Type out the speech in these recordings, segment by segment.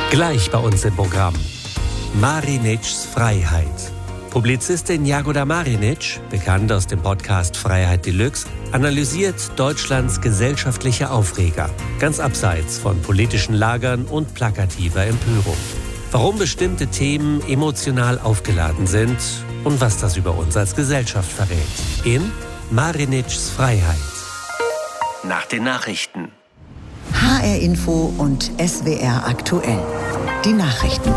Gleich bei uns im Programm. Marinitschs Freiheit. Publizistin Jagoda Marinic, bekannt aus dem Podcast Freiheit Deluxe, analysiert Deutschlands gesellschaftliche Aufreger, ganz abseits von politischen Lagern und plakativer Empörung. Warum bestimmte Themen emotional aufgeladen sind und was das über uns als Gesellschaft verrät. In Marinitschs Freiheit. Nach den Nachrichten. HR Info und SWR aktuell. Die Nachrichten.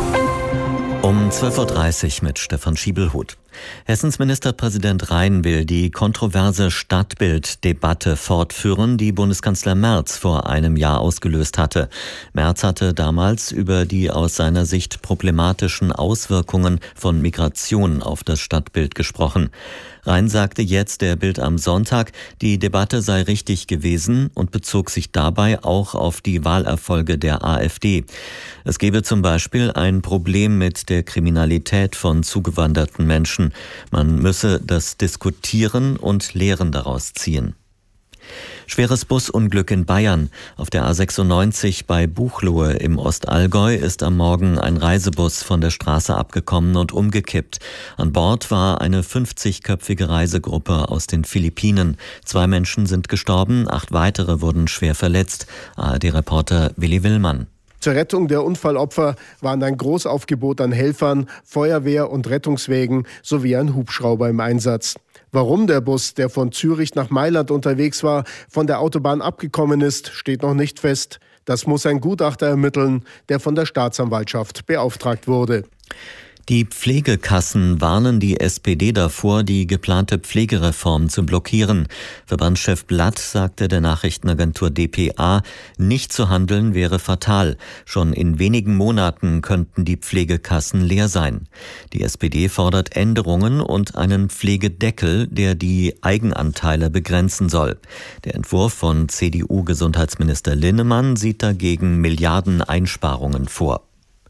Um 12.30 Uhr mit Stefan Schiebelhut. Hessens Ministerpräsident Rhein will die kontroverse Stadtbild-Debatte fortführen, die Bundeskanzler Merz vor einem Jahr ausgelöst hatte. Merz hatte damals über die aus seiner Sicht problematischen Auswirkungen von Migration auf das Stadtbild gesprochen. Rhein sagte jetzt der Bild am Sonntag, die Debatte sei richtig gewesen und bezog sich dabei auch auf die Wahlerfolge der AfD. Es gebe zum Beispiel ein Problem mit der Kriminalität von zugewanderten Menschen. Man müsse das diskutieren und Lehren daraus ziehen. Schweres Busunglück in Bayern. Auf der A96 bei Buchloe im Ostallgäu ist am Morgen ein Reisebus von der Straße abgekommen und umgekippt. An Bord war eine 50-köpfige Reisegruppe aus den Philippinen. 2 Menschen sind gestorben, 8 weitere wurden schwer verletzt. ARD-Reporter Willi Willmann. Zur Rettung der Unfallopfer waren ein Großaufgebot an Helfern, Feuerwehr- und Rettungswägen sowie ein Hubschrauber im Einsatz. Warum der Bus, der von Zürich nach Mailand unterwegs war, von der Autobahn abgekommen ist, steht noch nicht fest. Das muss ein Gutachter ermitteln, der von der Staatsanwaltschaft beauftragt wurde. Die Pflegekassen warnen die SPD davor, die geplante Pflegereform zu blockieren. Verbandschef Blatt sagte der Nachrichtenagentur dpa, nicht zu handeln wäre fatal. Schon in wenigen Monaten könnten die Pflegekassen leer sein. Die SPD fordert Änderungen und einen Pflegedeckel, der die Eigenanteile begrenzen soll. Der Entwurf von CDU-Gesundheitsminister Linnemann sieht dagegen Milliardeneinsparungen vor.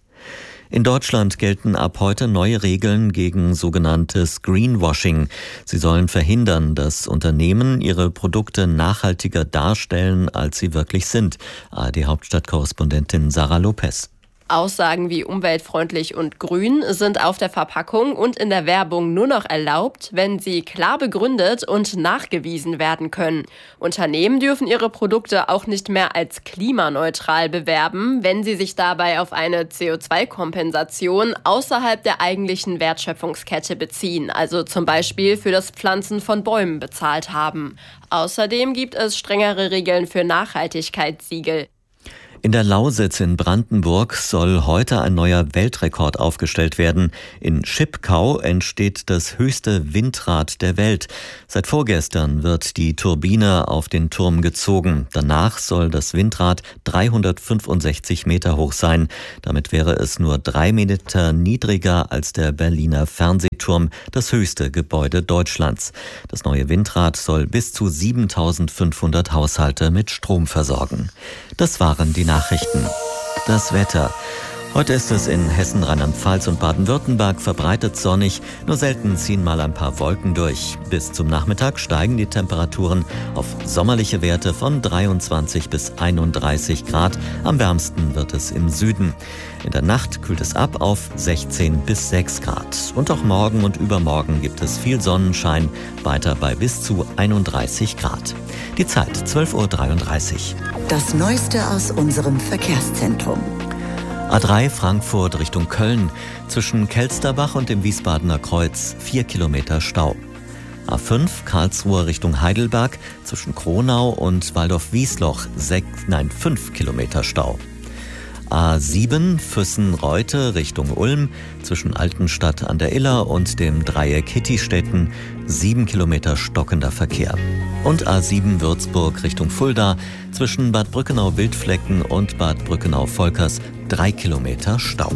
In Deutschland gelten ab heute neue Regeln gegen sogenanntes Greenwashing. Sie sollen verhindern, dass Unternehmen ihre Produkte nachhaltiger darstellen, als sie wirklich sind. ARD-Hauptstadtkorrespondentin Sarah Lopez. Aussagen wie umweltfreundlich und grün sind auf der Verpackung und in der Werbung nur noch erlaubt, wenn sie klar begründet und nachgewiesen werden können. Unternehmen dürfen ihre Produkte auch nicht mehr als klimaneutral bewerben, wenn sie sich dabei auf eine CO2-Kompensation außerhalb der eigentlichen Wertschöpfungskette beziehen, also zum Beispiel für das Pflanzen von Bäumen bezahlt haben. Außerdem gibt es strengere Regeln für Nachhaltigkeitssiegel. In der Lausitz in Brandenburg soll heute ein neuer Weltrekord aufgestellt werden. In Schipkau entsteht das höchste Windrad der Welt. Seit vorgestern wird die Turbine auf den Turm gezogen. Danach soll das Windrad 365 Meter hoch sein. Damit wäre es nur 3 Meter niedriger als der Berliner Fernsehturm, das höchste Gebäude Deutschlands. Das neue Windrad soll bis zu 7.500 Haushalte mit Strom versorgen. Das waren die Nachrichten. Das Wetter. Heute ist es in Hessen, Rheinland-Pfalz und Baden-Württemberg verbreitet sonnig. Nur selten ziehen mal ein paar Wolken durch. Bis zum Nachmittag steigen die Temperaturen auf sommerliche Werte von 23 bis 31 Grad. Am wärmsten wird es im Süden. In der Nacht kühlt es ab auf 16 bis 6 Grad. Und auch morgen und übermorgen gibt es viel Sonnenschein, weiter bei bis zu 31 Grad. Die Zeit 12.33 Uhr. Das Neueste aus unserem Verkehrszentrum. A3 Frankfurt Richtung Köln. Zwischen Kelsterbach und dem Wiesbadener Kreuz 4 Kilometer Stau. A5 Karlsruhe Richtung Heidelberg. Zwischen Kronau und Waldorf-Wiesloch 5 Kilometer Stau. A7 Füssen-Reute Richtung Ulm, zwischen Altenstadt an der Iller und dem Dreieck Hittistetten 7 Kilometer stockender Verkehr. Und A7 Würzburg Richtung Fulda, zwischen Bad Brückenau-Wildflecken und Bad Brückenau-Volkers 3 Kilometer Stau.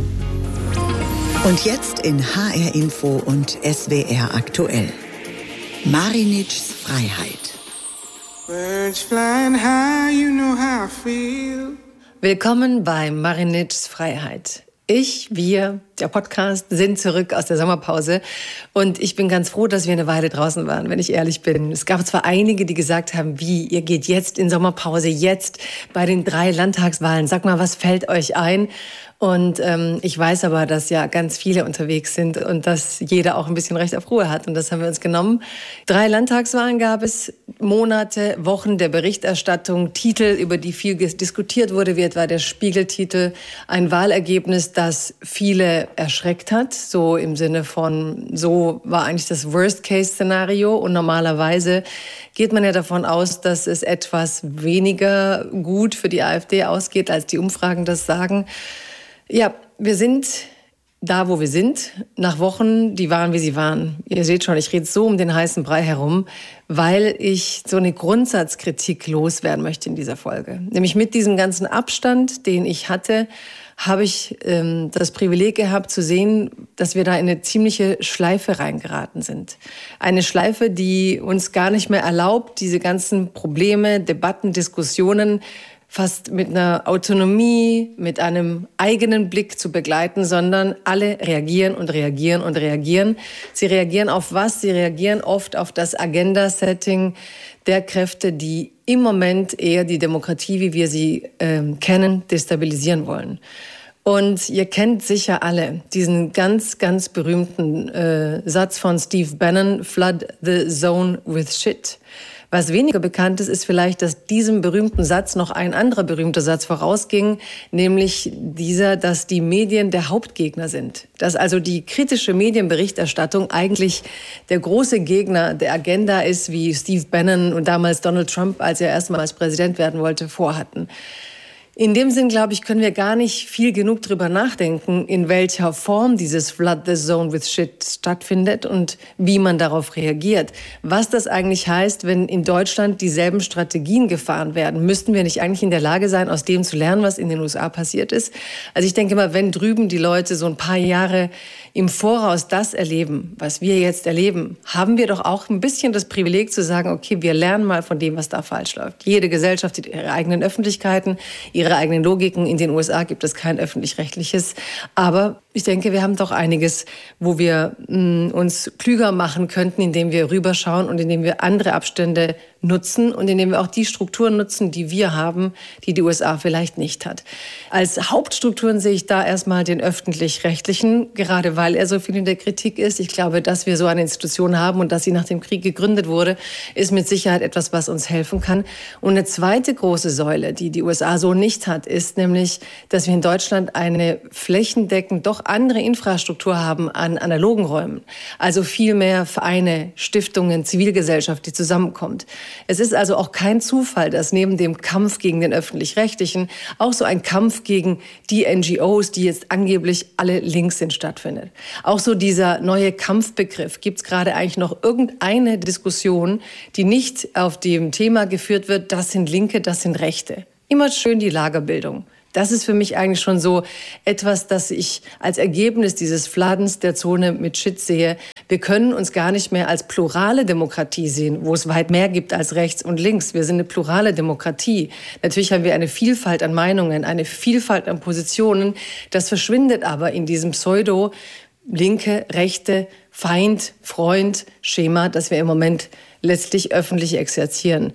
Und jetzt in HR Info und SWR aktuell. Marinitschs Freiheit. Birds flying high, you know how I feel. Willkommen bei Marinitschs Freiheit. Ich, wir, der Podcast, sind zurück aus der Sommerpause. Und ich bin ganz froh, dass wir eine Weile draußen waren, wenn ich ehrlich bin. Es gab zwar einige, die gesagt haben, wie, ihr geht jetzt in Sommerpause, jetzt bei den 3 Landtagswahlen. Sag mal, was fällt euch ein? Und ich weiß aber, dass ja ganz viele unterwegs sind und dass jeder auch ein bisschen Recht auf Ruhe hat. Und das haben wir uns genommen. 3 Landtagswahlen gab es, Monate, Wochen der Berichterstattung, Titel, über die viel diskutiert wurde, wie etwa der Spiegel-Titel. Ein Wahlergebnis, das viele erschreckt hat, so im Sinne von, so war eigentlich das Worst-Case-Szenario. Und normalerweise geht man ja davon aus, dass es etwas weniger gut für die AfD ausgeht, als die Umfragen das sagen. Ja, wir sind da, wo wir sind, nach Wochen, die waren, wie sie waren. Ihr seht schon, ich rede so um den heißen Brei herum, weil ich so eine Grundsatzkritik loswerden möchte in dieser Folge. Nämlich mit diesem ganzen Abstand, den ich hatte, habe ich das Privileg gehabt zu sehen, dass wir da in eine ziemliche Schleife reingeraten sind. Eine Schleife, die uns gar nicht mehr erlaubt, diese ganzen Probleme, Debatten, Diskussionen fast mit einer Autonomie, mit einem eigenen Blick zu begleiten, sondern alle reagieren und reagieren und reagieren. Sie reagieren auf was? Sie reagieren oft auf das Agenda-Setting der Kräfte, die im Moment eher die Demokratie, wie wir sie kennen, destabilisieren wollen. Und ihr kennt sicher alle diesen ganz, ganz berühmten Satz von Steve Bannon, "Flood the zone with shit." Was weniger bekannt ist, ist vielleicht, dass diesem berühmten Satz noch ein anderer berühmter Satz vorausging, nämlich dieser, dass die Medien der Hauptgegner sind. Dass also die kritische Medienberichterstattung eigentlich der große Gegner der Agenda ist, wie Steve Bannon und damals Donald Trump, als er erstmals Präsident werden wollte, vorhatten. In dem Sinn, glaube ich, können wir gar nicht viel genug drüber nachdenken, in welcher Form dieses Flood the Zone with Shit stattfindet und wie man darauf reagiert. Was das eigentlich heißt, wenn in Deutschland dieselben Strategien gefahren werden. Müssten wir nicht eigentlich in der Lage sein, aus dem zu lernen, was in den USA passiert ist? Also ich denke mal, wenn drüben die Leute so ein paar Jahre im Voraus das erleben, was wir jetzt erleben, haben wir doch auch ein bisschen das Privileg zu sagen, okay, wir lernen mal von dem, was da falsch läuft. Jede Gesellschaft hat ihre eigenen Öffentlichkeiten, ihre eigenen Logiken. In den USA gibt es kein öffentlich-rechtliches. Aber ich denke, wir haben doch einiges, wo wir uns klüger machen könnten, indem wir rüberschauen und indem wir andere Abstände nutzen und indem wir auch die Strukturen nutzen, die wir haben, die die USA vielleicht nicht hat. Als Hauptstrukturen sehe ich da erstmal den öffentlich-rechtlichen, gerade weil er so viel in der Kritik ist. Ich glaube, dass wir so eine Institution haben und dass sie nach dem Krieg gegründet wurde, ist mit Sicherheit etwas, was uns helfen kann. Und eine zweite große Säule, die die USA so nicht hat, ist nämlich, dass wir in Deutschland eine flächendeckend doch andere Infrastruktur haben an analogen Räumen. Also viel mehr Vereine, Stiftungen, Zivilgesellschaft, die zusammenkommt. Es ist also auch kein Zufall, dass neben dem Kampf gegen den Öffentlich-Rechtlichen auch so ein Kampf gegen die NGOs, die jetzt angeblich alle links sind, stattfindet. Auch so dieser neue Kampfbegriff. Gibt es gerade eigentlich noch irgendeine Diskussion, die nicht auf dem Thema geführt wird, das sind Linke, das sind Rechte? Immer schön die Lagerbildung. Das ist für mich eigentlich schon so etwas, das ich als Ergebnis dieses Fladens der Zone mit Shit sehe. Wir können uns gar nicht mehr als plurale Demokratie sehen, wo es weit mehr gibt als rechts und links. Wir sind eine plurale Demokratie. Natürlich haben wir eine Vielfalt an Meinungen, eine Vielfalt an Positionen. Das verschwindet aber in diesem Pseudo-linke, rechte, Feind, Freund, Schema, das wir im Moment letztlich öffentlich exerzieren.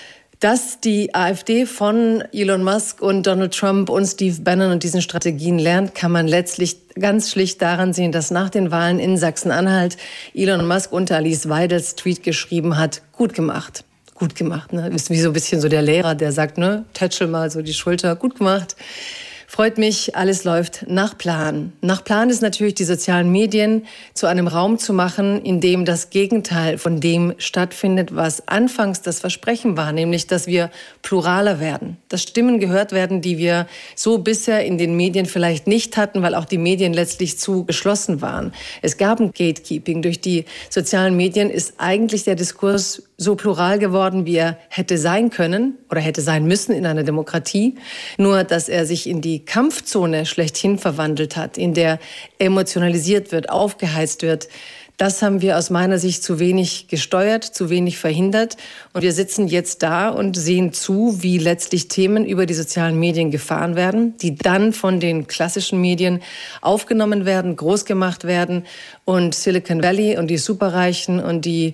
Dass die AfD von Elon Musk und Donald Trump und Steve Bannon und diesen Strategien lernt, kann man letztlich ganz schlicht daran sehen, dass nach den Wahlen in Sachsen-Anhalt Elon Musk unter Alice Weidels Tweet geschrieben hat, gut gemacht. Gut gemacht, ne? Ist wie so ein bisschen so der Lehrer, der sagt, ne, tätschel mal so die Schulter, gut gemacht. Freut mich, alles läuft nach Plan. Nach Plan ist natürlich, die sozialen Medien zu einem Raum zu machen, in dem das Gegenteil von dem stattfindet, was anfangs das Versprechen war, nämlich, dass wir pluraler werden, dass Stimmen gehört werden, die wir so bisher in den Medien vielleicht nicht hatten, weil auch die Medien letztlich zu geschlossen waren. Es gab ein Gatekeeping. Durch die sozialen Medien ist eigentlich der Diskurs so plural geworden, wie er hätte sein können oder hätte sein müssen in einer Demokratie. Nur, dass er sich in die Kampfzone schlechthin verwandelt hat, in der emotionalisiert wird, aufgeheizt wird. Das haben wir aus meiner Sicht zu wenig gesteuert, zu wenig verhindert. Und wir sitzen jetzt da und sehen zu, wie letztlich Themen über die sozialen Medien gefahren werden, die dann von den klassischen Medien aufgenommen werden, groß gemacht werden. Und Silicon Valley und die Superreichen und die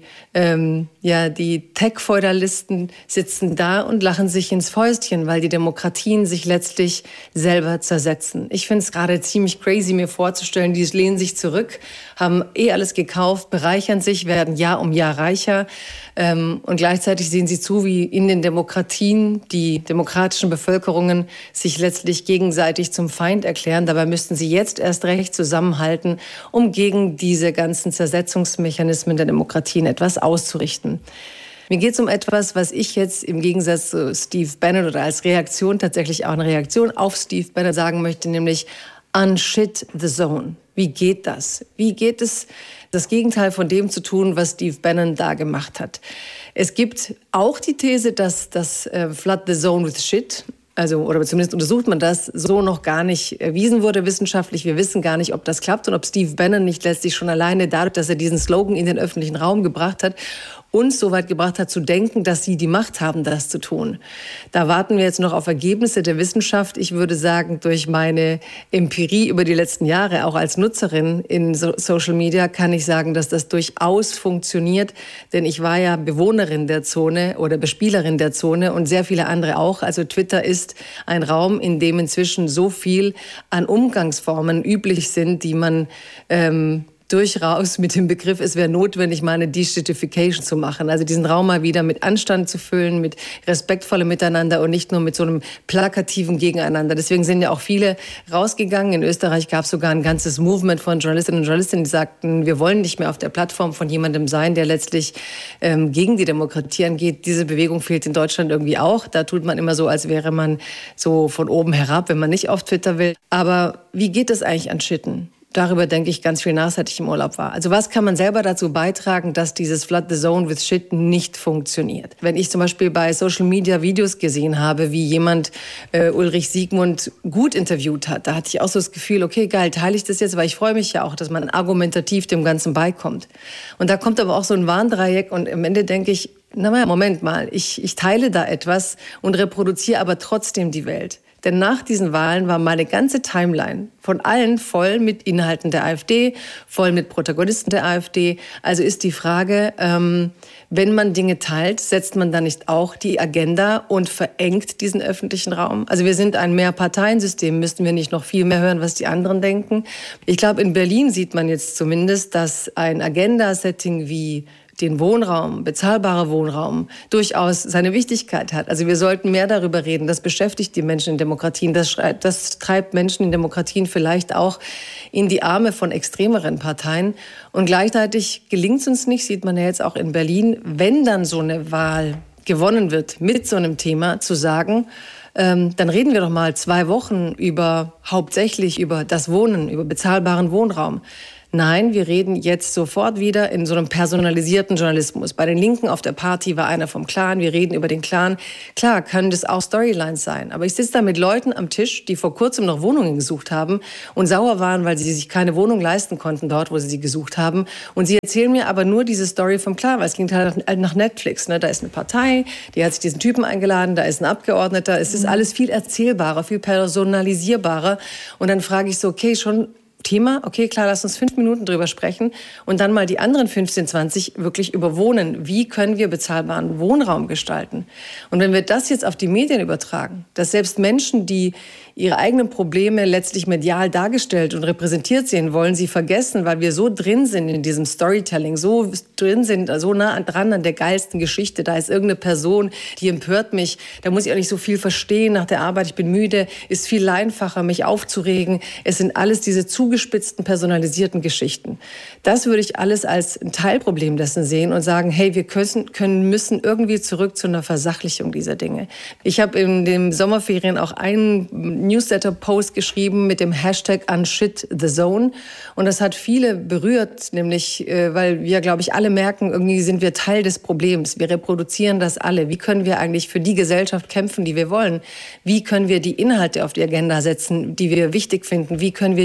Tech-Feudalisten sitzen da und lachen sich ins Fäustchen, weil die Demokratien sich letztlich selber zersetzen. Ich finde es gerade ziemlich crazy, mir vorzustellen, die lehnen sich zurück, haben alles gekauft, bereichern sich, werden Jahr um Jahr reicher. Und gleichzeitig sehen sie zu, wie in den Demokratien die demokratischen Bevölkerungen sich letztlich gegenseitig zum Feind erklären. Dabei müssten sie jetzt erst recht zusammenhalten, um gegen diese ganzen Zersetzungsmechanismen der Demokratien etwas auszurichten. Mir geht es um etwas, was ich jetzt im Gegensatz zu Steve Bannon oder als Reaktion, tatsächlich auch eine Reaktion auf Steve Bannon sagen möchte, nämlich unshit the zone. Wie geht das? Wie geht es, das Gegenteil von dem zu tun, was Steve Bannon da gemacht hat? Es gibt auch die These, dass das Flood the Zone with Shit, oder zumindest untersucht man das, so noch gar nicht erwiesen wurde wissenschaftlich. Wir wissen gar nicht, ob das klappt und ob Steve Bannon nicht letztlich schon alleine dadurch, dass er diesen Slogan in den öffentlichen Raum gebracht hat, uns so weit gebracht hat zu denken, dass sie die Macht haben, das zu tun. Da warten wir jetzt noch auf Ergebnisse der Wissenschaft. Ich würde sagen, durch meine Empirie über die letzten Jahre, auch als Nutzerin in Social Media, kann ich sagen, dass das durchaus funktioniert. Denn ich war ja Bewohnerin der Zone oder Bespielerin der Zone und sehr viele andere auch. Also Twitter ist ein Raum, in dem inzwischen so viel an Umgangsformen üblich sind, die man durchaus mit dem Begriff, es wäre notwendig, mal eine Deshitification zu machen. Also diesen Raum mal wieder mit Anstand zu füllen, mit respektvollem Miteinander und nicht nur mit so einem plakativen Gegeneinander. Deswegen sind ja auch viele rausgegangen. In Österreich gab es sogar ein ganzes Movement von Journalistinnen und Journalisten, die sagten, wir wollen nicht mehr auf der Plattform von jemandem sein, der letztlich gegen die Demokratie angeht. Diese Bewegung fehlt in Deutschland irgendwie auch. Da tut man immer so, als wäre man so von oben herab, wenn man nicht auf Twitter will. Aber wie geht das eigentlich an Shitten? Darüber denke ich ganz viel nach, seit ich im Urlaub war. Also was kann man selber dazu beitragen, dass dieses Flood the Zone with Shit nicht funktioniert? Wenn ich zum Beispiel bei Social Media Videos gesehen habe, wie jemand Ulrich Siegmund gut interviewt hat, da hatte ich auch so das Gefühl, okay, geil, teile ich das jetzt, weil ich freue mich ja auch, dass man argumentativ dem Ganzen beikommt. Und da kommt aber auch so ein Warndreieck und am Ende denke ich, Moment mal, ich teile da etwas und reproduziere aber trotzdem die Welt. Denn nach diesen Wahlen war meine ganze Timeline von allen voll mit Inhalten der AfD, voll mit Protagonisten der AfD. Also ist die Frage, wenn man Dinge teilt, setzt man dann nicht auch die Agenda und verengt diesen öffentlichen Raum? Also wir sind ein Mehrparteiensystem, müssten wir nicht noch viel mehr hören, was die anderen denken? Ich glaube, in Berlin sieht man jetzt zumindest, dass ein Agenda-Setting wie den Wohnraum, bezahlbarer Wohnraum, durchaus seine Wichtigkeit hat. Also wir sollten mehr darüber reden. Das beschäftigt die Menschen in Demokratien. Das treibt Menschen in Demokratien vielleicht auch in die Arme von extremeren Parteien. Und gleichzeitig gelingt es uns nicht, sieht man ja jetzt auch in Berlin, wenn dann so eine Wahl gewonnen wird mit so einem Thema, zu sagen, dann reden wir doch mal 2 Wochen hauptsächlich über das Wohnen, über bezahlbaren Wohnraum. Nein, wir reden jetzt sofort wieder in so einem personalisierten Journalismus. Bei den Linken auf der Party war einer vom Clan, wir reden über den Clan. Klar, können das auch Storylines sein. Aber ich sitze da mit Leuten am Tisch, die vor kurzem noch Wohnungen gesucht haben und sauer waren, weil sie sich keine Wohnung leisten konnten dort, wo sie gesucht haben. Und sie erzählen mir aber nur diese Story vom Clan, weil es klingt halt nach Netflix. Ne? Da ist eine Partei, die hat sich diesen Typen eingeladen, da ist ein Abgeordneter. Es ist alles viel erzählbarer, viel personalisierbarer. Und dann frage ich so, okay, schon Thema, okay, klar, lass uns 5 Minuten drüber sprechen und dann mal die anderen 15, 20 wirklich über Wohnen. Wie können wir bezahlbaren Wohnraum gestalten? Und wenn wir das jetzt auf die Medien übertragen, dass selbst Menschen, die ihre eigenen Probleme letztlich medial dargestellt und repräsentiert sehen wollen, sie vergessen, weil wir so drin sind in diesem Storytelling, so drin sind, so nah dran an der geilsten Geschichte. Da ist irgendeine Person, die empört mich. Da muss ich auch nicht so viel verstehen nach der Arbeit. Ich bin müde. Ist viel einfacher, mich aufzuregen. Es sind alles diese zugespitzten, personalisierten Geschichten. Das würde ich alles als ein Teilproblem dessen sehen und sagen, hey, wir müssen irgendwie zurück zu einer Versachlichung dieser Dinge. Ich habe in den Sommerferien auch einen Newsletter-Post geschrieben mit dem Hashtag #UnshitTheZone. Und das hat viele berührt, nämlich, weil wir, glaube ich, alle merken, irgendwie sind wir Teil des Problems. Wir reproduzieren das alle. Wie können wir eigentlich für die Gesellschaft kämpfen, die wir wollen? Wie können wir die Inhalte auf die Agenda setzen, die wir wichtig finden? Wie können wir die Menschen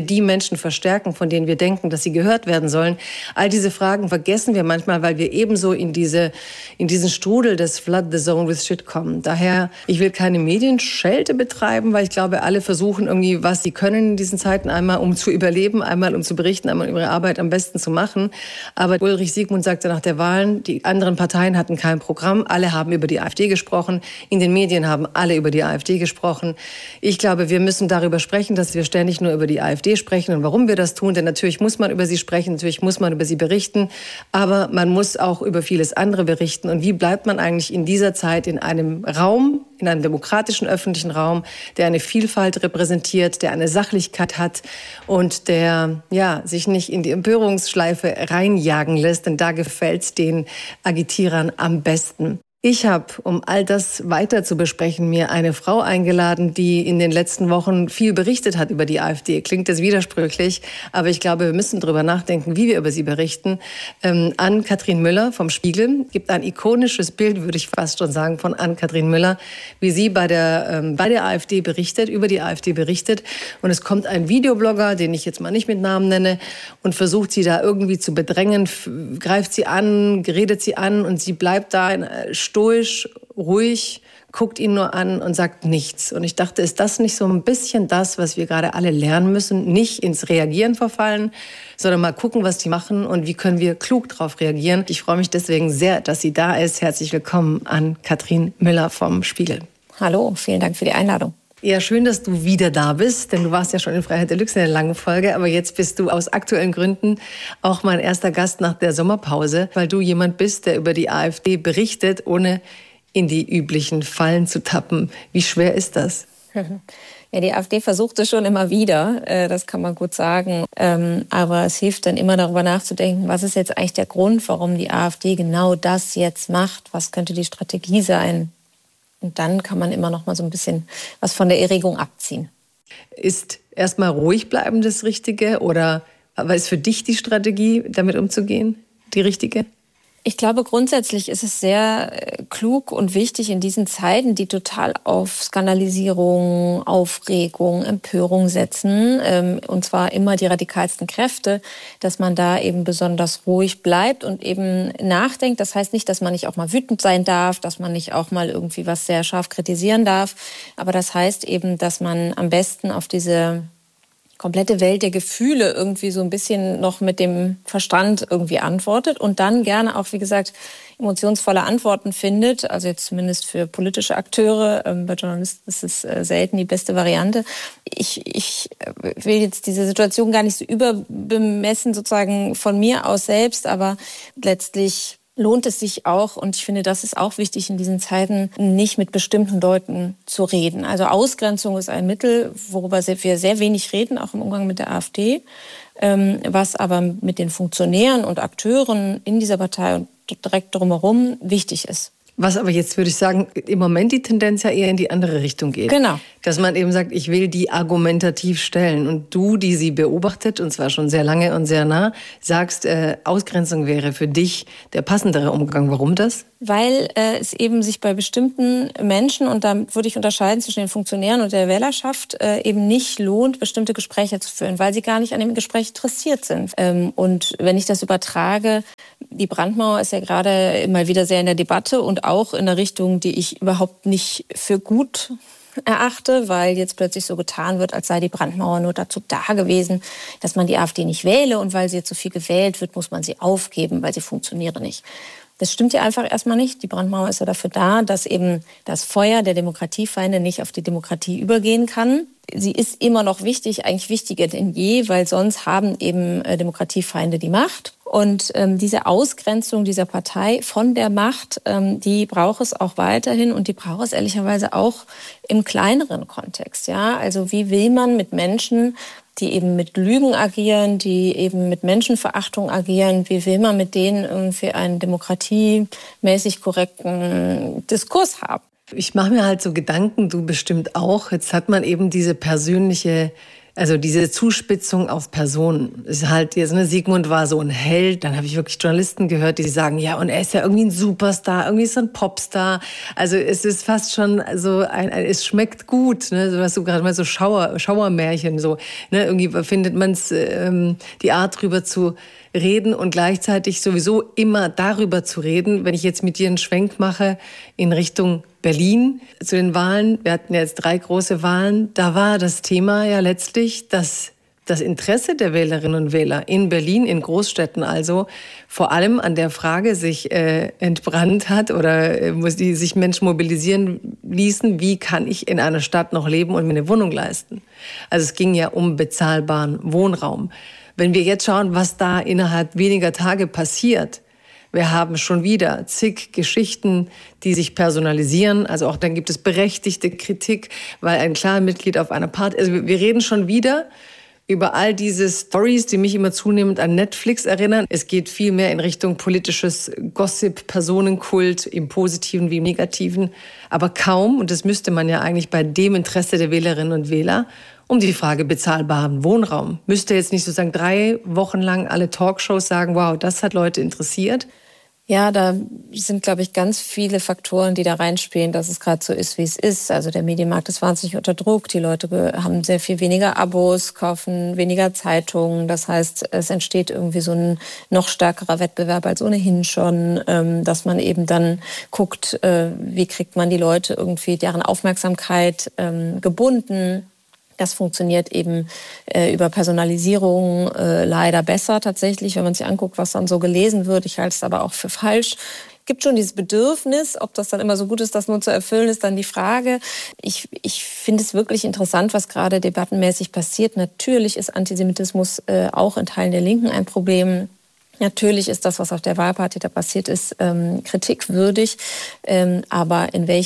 Menschen verstärken, von denen wir denken, dass sie gehört werden sollen? All diese Fragen vergessen wir manchmal, weil wir ebenso in diesen Strudel des Flood the Zone with Shit kommen. Daher, ich will keine Medienschelte betreiben, weil ich glaube, alle versuchen irgendwie, was sie können in diesen Zeiten, einmal um zu überleben, einmal um zu berichten, einmal um ihre Arbeit am besten zu machen. Aber Ulrich Siegmund sagte nach der Wahlen, die anderen Parteien hatten kein Programm, alle haben über die AfD gesprochen, in den Medien haben alle über die AfD gesprochen. Ich glaube, wir müssen darüber sprechen, dass wir ständig nur über die AfD sprechen und warum wir das tun, denn natürlich muss man über sie sprechen, natürlich muss man über sie berichten, aber man muss auch über vieles andere berichten. Und wie bleibt man eigentlich in dieser Zeit in einem Raum, in einem demokratischen öffentlichen Raum, der eine Vielfalt repräsentiert, der eine Sachlichkeit hat und der sich nicht in die Empörungsschleife reinjagen lässt, denn da gefällt's den Agitierern am besten. Ich habe, um all das weiter zu besprechen, mir eine Frau eingeladen, die in den letzten Wochen viel berichtet hat über die AfD. Klingt das widersprüchlich, aber ich glaube, wir müssen darüber nachdenken, wie wir über sie berichten. Ann-Kathrin Müller vom Spiegel gibt ein ikonisches Bild, würde ich fast schon sagen, von Ann-Kathrin Müller, wie sie bei der AfD berichtet, über die AfD berichtet. Und es kommt ein Videoblogger, den ich jetzt mal nicht mit Namen nenne, und versucht sie da irgendwie zu bedrängen, greift sie an, redet sie an und sie bleibt da stoisch, ruhig, guckt ihn nur an und sagt nichts. Und ich dachte, ist das nicht so ein bisschen das, was wir gerade alle lernen müssen? Nicht ins Reagieren verfallen, sondern mal gucken, was die machen und wie können wir klug darauf reagieren. Ich freue mich deswegen sehr, dass sie da ist. Herzlich willkommen an Kathrin Müller vom Spiegel. Hallo, vielen Dank für die Einladung. Ja, schön, dass du wieder da bist, denn du warst ja schon in Freiheit Deluxe in der langen Folge, aber jetzt bist du aus aktuellen Gründen auch mein erster Gast nach der Sommerpause, weil du jemand bist, der über die AfD berichtet, ohne in die üblichen Fallen zu tappen. Wie schwer ist das? Ja, die AfD versucht es schon immer wieder, das kann man gut sagen. Aber es hilft dann immer darüber nachzudenken, was ist jetzt eigentlich der Grund, warum die AfD genau das jetzt macht? Was könnte die Strategie sein? Und dann kann man immer noch mal so ein bisschen was von der Erregung abziehen. Ist erstmal ruhig bleiben das Richtige? Oder aber ist für dich die Strategie, damit umzugehen, die richtige? Ich glaube, grundsätzlich ist es sehr klug und wichtig in diesen Zeiten, die total auf Skandalisierung, Aufregung, Empörung setzen, und zwar immer die radikalsten Kräfte, dass man da eben besonders ruhig bleibt und eben nachdenkt. Das heißt nicht, dass man nicht auch mal wütend sein darf, dass man nicht auch mal irgendwie was sehr scharf kritisieren darf. Aber das heißt eben, dass man am besten auf diese komplette Welt der Gefühle irgendwie so ein bisschen noch mit dem Verstand irgendwie antwortet und dann gerne auch, wie gesagt, emotionsvolle Antworten findet. Also jetzt zumindest für politische Akteure. Bei Journalisten ist es selten die beste Variante. Ich will jetzt diese Situation gar nicht so überbemessen sozusagen von mir aus selbst, aber letztlich lohnt es sich auch, und ich finde, das ist auch wichtig in diesen Zeiten, nicht mit bestimmten Leuten zu reden. Also Ausgrenzung ist ein Mittel, worüber wir sehr wenig reden, auch im Umgang mit der AfD, was aber mit den Funktionären und Akteuren in dieser Partei und direkt drumherum wichtig ist. Was aber jetzt, würde ich sagen, im Moment die Tendenz ja eher in die andere Richtung geht. Genau. Dass man eben sagt, ich will die argumentativ stellen. Und du, die sie beobachtet, und zwar schon sehr lange und sehr nah, sagst, Ausgrenzung wäre für dich der passendere Umgang. Warum das? Weil es eben sich bei bestimmten Menschen, und da würde ich unterscheiden zwischen den Funktionären und der Wählerschaft, eben nicht lohnt, bestimmte Gespräche zu führen, weil sie gar nicht an dem Gespräch interessiert sind. Und wenn ich das übertrage, die Brandmauer ist ja gerade immer wieder sehr in der Debatte und auch in der Richtung, die ich überhaupt nicht für gut erachte, weil jetzt plötzlich so getan wird, als sei die Brandmauer nur dazu da gewesen, dass man die AfD nicht wähle, und weil sie jetzt so viel gewählt wird, muss man sie aufgeben, weil sie funktioniere nicht. Das stimmt ja einfach erstmal nicht. Die Brandmauer ist ja dafür da, dass eben das Feuer der Demokratiefeinde nicht auf die Demokratie übergehen kann. Sie ist immer noch wichtig, eigentlich wichtiger denn je, weil sonst haben eben Demokratiefeinde die Macht. Und diese Ausgrenzung dieser Partei von der Macht, die braucht es auch weiterhin, und die braucht es ehrlicherweise auch im kleineren Kontext. Ja? Also wie will man mit Menschen, die eben mit Lügen agieren, die eben mit Menschenverachtung agieren, wie will man mit denen irgendwie einen demokratiemäßig korrekten Diskurs haben? Ich mache mir halt so Gedanken, du bestimmt auch. Jetzt hat man eben diese persönliche Also diese Zuspitzung auf Personen ist halt jetzt, ne, Sigmund war so ein Held. Dann habe ich wirklich Journalisten gehört, die sagen, ja, und er ist ja irgendwie ein Superstar, irgendwie ist er ein Popstar. Also es ist fast schon so es schmeckt gut, ne, so was du gerade mal so Schauermärchen so, ne, irgendwie findet man es die Art drüber zu reden und gleichzeitig sowieso immer darüber zu reden, wenn ich jetzt mit dir einen Schwenk mache in Richtung Berlin zu den Wahlen. Wir hatten ja jetzt 3 große Wahlen. Da war das Thema ja letztlich, dass das Interesse der Wählerinnen und Wähler in Berlin, in Großstädten also, vor allem an der Frage sich entbrannt hat oder die sich Menschen mobilisieren ließen, wie kann ich in einer Stadt noch leben und mir eine Wohnung leisten. Also es ging ja um bezahlbaren Wohnraum. Wenn wir jetzt schauen, was da innerhalb weniger Tage passiert, wir haben schon wieder zig Geschichten, die sich personalisieren. Also auch dann gibt es berechtigte Kritik, weil ein klares Mitglied auf einer Party... Also wir reden schon wieder über all diese Stories, die mich immer zunehmend an Netflix erinnern. Es geht viel mehr in Richtung politisches Gossip, Personenkult, im Positiven wie im Negativen. Aber kaum, und das müsste man ja eigentlich bei dem Interesse der Wählerinnen und Wähler, um die Frage bezahlbaren Wohnraum. Müsste jetzt nicht sozusagen 3 Wochen lang alle Talkshows sagen, wow, das hat Leute interessiert. Ja, da sind, glaube ich, ganz viele Faktoren, die da reinspielen, dass es gerade so ist, wie es ist. Also der Medienmarkt ist wahnsinnig unter Druck. Die Leute haben sehr viel weniger Abos, kaufen weniger Zeitungen. Das heißt, es entsteht irgendwie so ein noch stärkerer Wettbewerb als ohnehin schon, dass man eben dann guckt, wie kriegt man die Leute irgendwie, deren Aufmerksamkeit gebunden. Das funktioniert eben über Personalisierung leider besser tatsächlich, wenn man sich anguckt, was dann so gelesen wird. Ich halte es aber auch für falsch. Es gibt schon dieses Bedürfnis, ob das dann immer so gut ist, das nur zu erfüllen, ist dann die Frage. Ich finde es wirklich interessant, was gerade debattenmäßig passiert. Natürlich ist Antisemitismus auch in Teilen der Linken ein Problem. Natürlich ist das, was auf der Wahlparty da passiert ist, kritikwürdig. Aber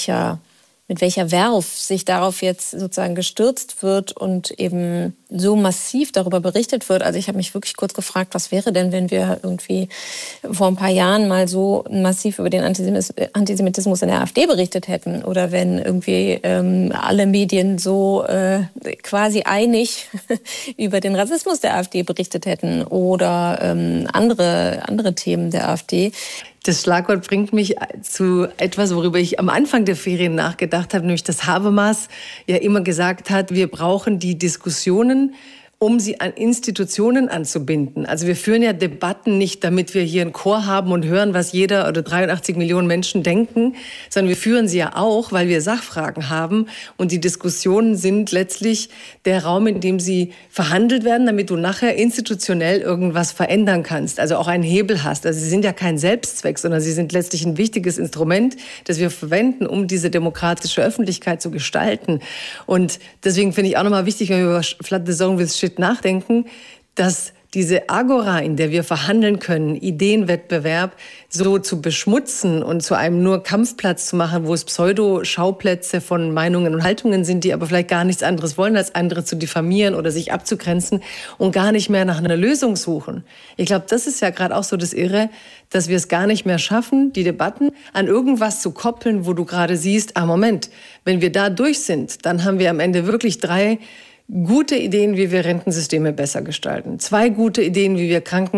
mit welcher Verve sich darauf jetzt sozusagen gestürzt wird und eben so massiv darüber berichtet wird. Also ich habe mich wirklich kurz gefragt, was wäre denn, wenn wir irgendwie vor ein paar Jahren mal so massiv über den Antisemitismus in der AfD berichtet hätten oder wenn irgendwie alle Medien so quasi einig über den Rassismus der AfD berichtet hätten oder andere Themen der AfD. Das Schlagwort bringt mich zu etwas, worüber ich am Anfang der Ferien nachgedacht habe, nämlich dass Habermas ja immer gesagt hat, wir brauchen die Diskussionen, um sie an Institutionen anzubinden. Also wir führen ja Debatten nicht, damit wir hier einen Chor haben und hören, was jeder oder 83 Millionen Menschen denken, sondern wir führen sie ja auch, weil wir Sachfragen haben. Und die Diskussionen sind letztlich der Raum, in dem sie verhandelt werden, damit du nachher institutionell irgendwas verändern kannst, also auch einen Hebel hast. Also sie sind ja kein Selbstzweck, sondern sie sind letztlich ein wichtiges Instrument, das wir verwenden, um diese demokratische Öffentlichkeit zu gestalten. Und deswegen finde ich auch nochmal wichtig, wenn wir über Flood the Zone with Shit nachdenken, dass diese Agora, in der wir verhandeln können, Ideenwettbewerb, so zu beschmutzen und zu einem nur Kampfplatz zu machen, wo es Pseudo-Schauplätze von Meinungen und Haltungen sind, die aber vielleicht gar nichts anderes wollen, als andere zu diffamieren oder sich abzugrenzen und gar nicht mehr nach einer Lösung suchen. Ich glaube, das ist ja gerade auch so das Irre, dass wir es gar nicht mehr schaffen, die Debatten an irgendwas zu koppeln, wo du gerade siehst, Moment, wenn wir da durch sind, dann haben wir am Ende wirklich 3 gute Ideen, wie wir Rentensysteme besser gestalten. 2 gute Ideen, wie wir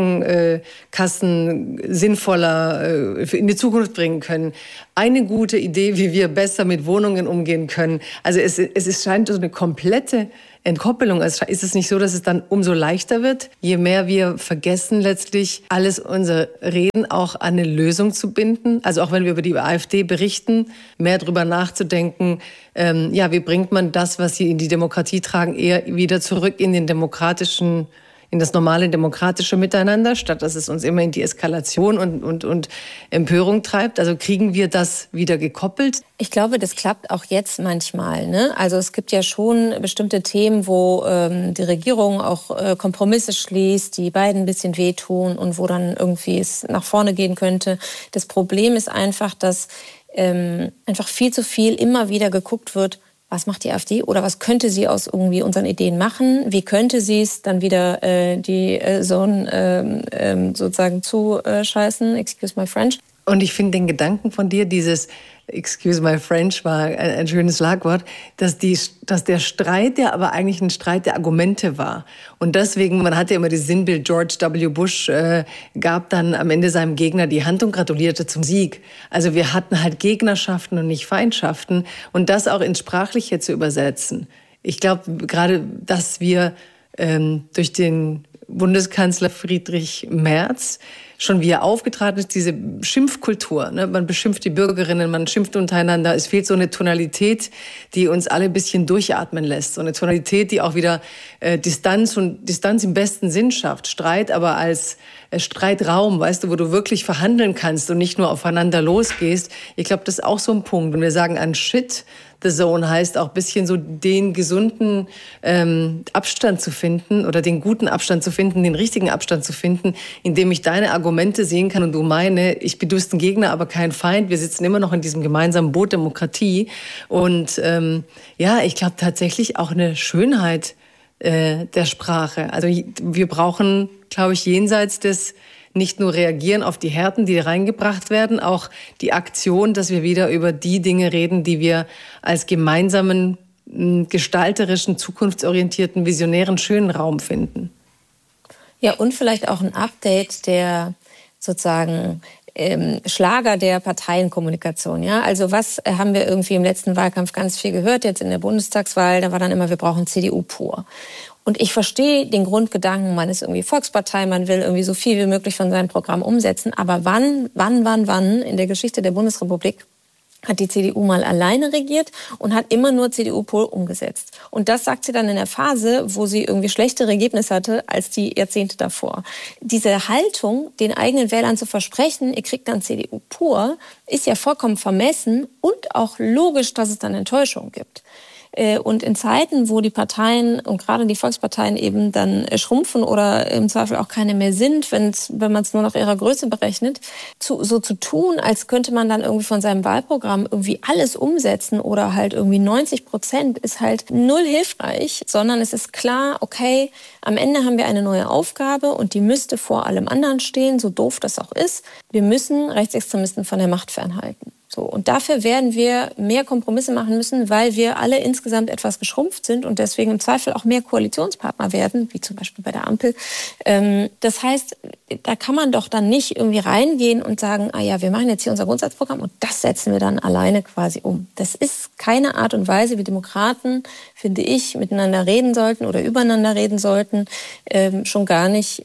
Krankenkassen sinnvoller in die Zukunft bringen können. Eine gute Idee, wie wir besser mit Wohnungen umgehen können. Also es scheint so eine komplette Entkoppelung. Also ist es nicht so, dass es dann umso leichter wird, je mehr wir vergessen, letztlich alles unser Reden auch an eine Lösung zu binden? Also auch wenn wir über die AfD berichten, mehr drüber nachzudenken, wie bringt man das, was sie in die Demokratie tragen, eher wieder zurück in den demokratischen, in das normale demokratische Miteinander, statt dass es uns immer in die Eskalation und Empörung treibt. Also kriegen wir das wieder gekoppelt? Ich glaube, das klappt auch jetzt manchmal, ne? Also es gibt ja schon bestimmte Themen, wo die Regierung auch Kompromisse schließt, die beiden ein bisschen wehtun und wo dann irgendwie es nach vorne gehen könnte. Das Problem ist einfach, dass einfach viel zu viel immer wieder geguckt wird, was macht die AfD oder was könnte sie aus irgendwie unseren Ideen machen? Wie könnte sie es dann wieder die Sohn sozusagen zuscheißen? Excuse my French. Und ich finde den Gedanken von dir, dieses excuse my French war ein schönes Schlagwort, dass der Streit ja aber eigentlich ein Streit der Argumente war. Und deswegen, man hatte immer das Sinnbild, George W. Bush gab dann am Ende seinem Gegner die Hand und gratulierte zum Sieg. Also wir hatten halt Gegnerschaften und nicht Feindschaften. Und das auch ins Sprachliche zu übersetzen. Ich glaube gerade, dass wir durch den Bundeskanzler Friedrich Merz schon wie er aufgetreten ist, diese Schimpfkultur. Ne? Man beschimpft die Bürgerinnen, man schimpft untereinander. Es fehlt so eine Tonalität, die uns alle ein bisschen durchatmen lässt. So eine Tonalität, die auch wieder Distanz im besten Sinn schafft. Streit aber als Streitraum, weißt du, wo du wirklich verhandeln kannst und nicht nur aufeinander losgehst. Ich glaube, das ist auch so ein Punkt. Wenn wir sagen, an Shit the Zone heißt auch ein bisschen so den gesunden Abstand zu finden oder den guten Abstand zu finden, den richtigen Abstand zu finden, indem ich deine Argumente sehen kann und du meine, du bist ein Gegner, aber kein Feind. Wir sitzen immer noch in diesem gemeinsamen Boot Demokratie. Und ich glaube tatsächlich auch eine Schönheit der Sprache. Also wir brauchen, glaube ich, jenseits des nicht nur reagieren auf die Härten, die reingebracht werden, auch die Aktion, dass wir wieder über die Dinge reden, die wir als gemeinsamen, gestalterischen, zukunftsorientierten, visionären, schönen Raum finden. Ja, und vielleicht auch ein Update der sozusagen Schlager der Parteienkommunikation. Ja? Also was haben wir irgendwie im letzten Wahlkampf ganz viel gehört, jetzt in der Bundestagswahl, da war dann immer, wir brauchen CDU pur. Und ich verstehe den Grundgedanken, man ist irgendwie Volkspartei, man will irgendwie so viel wie möglich von seinem Programm umsetzen. Aber wann in der Geschichte der Bundesrepublik hat die CDU mal alleine regiert und hat immer nur CDU pur umgesetzt. Und das sagt sie dann in der Phase, wo sie irgendwie schlechtere Ergebnisse hatte als die Jahrzehnte davor. Diese Haltung, den eigenen Wählern zu versprechen, ihr kriegt dann CDU pur, ist ja vollkommen vermessen und auch logisch, dass es dann Enttäuschung gibt. Und in Zeiten, wo die Parteien und gerade die Volksparteien eben dann schrumpfen oder im Zweifel auch keine mehr sind, wenn man es nur nach ihrer Größe berechnet, so zu tun, als könnte man dann irgendwie von seinem Wahlprogramm irgendwie alles umsetzen oder halt irgendwie 90%, ist halt null hilfreich, sondern es ist klar, okay, am Ende haben wir eine neue Aufgabe und die müsste vor allem anderen stehen, so doof das auch ist. Wir müssen Rechtsextremisten von der Macht fernhalten. So, und dafür werden wir mehr Kompromisse machen müssen, weil wir alle insgesamt etwas geschrumpft sind und deswegen im Zweifel auch mehr Koalitionspartner werden, wie zum Beispiel bei der Ampel. Das heißt, da kann man doch dann nicht irgendwie reingehen und sagen, wir machen jetzt hier unser Grundsatzprogramm und das setzen wir dann alleine quasi um. Das ist keine Art und Weise, wie Demokraten, finde ich, miteinander reden sollten oder übereinander reden sollten. Schon gar nicht,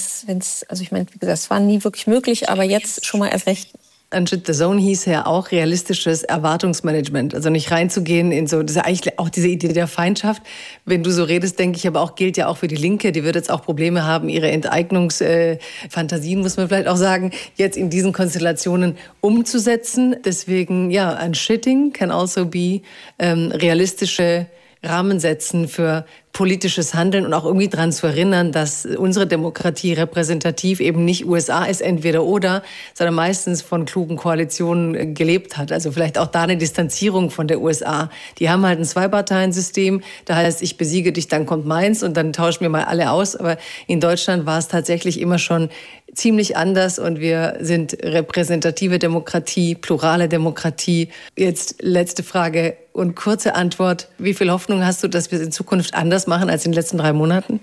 also ich meine, wie gesagt, es war nie wirklich möglich, aber jetzt schon mal erst recht. Unshit the Zone hieß ja auch realistisches Erwartungsmanagement. Also nicht reinzugehen in so, das ist eigentlich auch diese Idee der Feindschaft. Wenn du so redest, denke ich aber auch, gilt ja auch für die Linke. Die wird jetzt auch Probleme haben, ihre Enteignungsfantasien, muss man vielleicht auch sagen, jetzt in diesen Konstellationen umzusetzen. Deswegen, Unshitting can also be realistische Rahmen setzen für politisches Handeln und auch irgendwie daran zu erinnern, dass unsere Demokratie repräsentativ eben nicht USA ist, entweder oder, sondern meistens von klugen Koalitionen gelebt hat. Also vielleicht auch da eine Distanzierung von der USA. Die haben halt ein Zwei-Parteien-System, da heißt, ich besiege dich, dann kommt meins und dann tauschen wir mal alle aus. Aber in Deutschland war es tatsächlich immer schon ziemlich anders und wir sind repräsentative Demokratie, plurale Demokratie. Jetzt letzte Frage und kurze Antwort. Wie viel Hoffnung hast du, dass wir es in Zukunft anders machen als in den letzten 3 Monaten?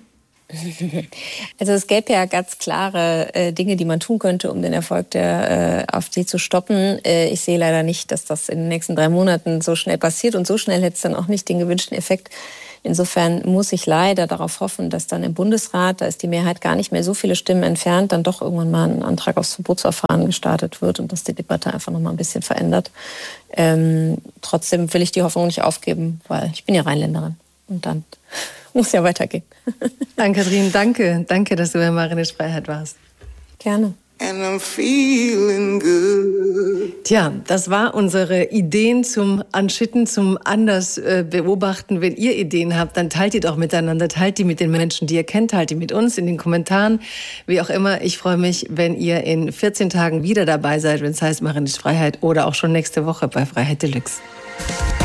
Also es gäbe ja ganz klare Dinge, die man tun könnte, um den Erfolg der AfD zu stoppen. Ich sehe leider nicht, dass das in den nächsten 3 Monaten so schnell passiert und so schnell hätte es dann auch nicht den gewünschten Effekt. Insofern muss ich leider darauf hoffen, dass dann im Bundesrat, da ist die Mehrheit gar nicht mehr so viele Stimmen entfernt, dann doch irgendwann mal ein Antrag aufs Verbotsverfahren gestartet wird und dass die Debatte einfach noch mal ein bisschen verändert. Trotzdem will ich die Hoffnung nicht aufgeben, weil ich bin ja Rheinländerin und dann muss ja weitergehen. Ann-Kathrin, danke. Danke, dass du bei Marinitsch Freiheit warst. Gerne. And I'm feeling good. Tja, das war unsere Ideen zum Unshitten, zum anders beobachten. Wenn ihr Ideen habt, dann teilt die doch miteinander, teilt die mit den Menschen, die ihr kennt, teilt die mit uns in den Kommentaren. Wie auch immer, ich freue mich, wenn ihr in 14 Tagen wieder dabei seid, wenn es heißt Marinitsch Freiheit oder auch schon nächste Woche bei Freiheit Deluxe.